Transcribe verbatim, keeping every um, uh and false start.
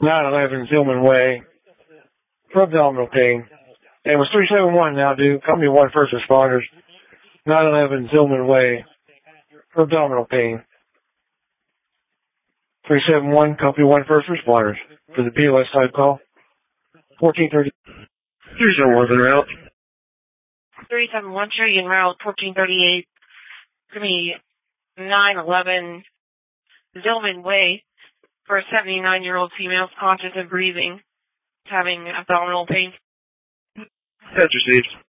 nine eleven Zillman Way for abdominal pain. And it was three seven one now, dude. Company one first responders. nine eleven Zillman Way for abdominal pain. three seven one, Company one first responders for the P O S side call. fourteen thirty. three seven one's en route. three seven one, sure, en route, fourteen thirty-eight. Give me nine eleven Zillman Way for a seventy-nine-year-old female conscious and breathing, having abdominal pain. That's received.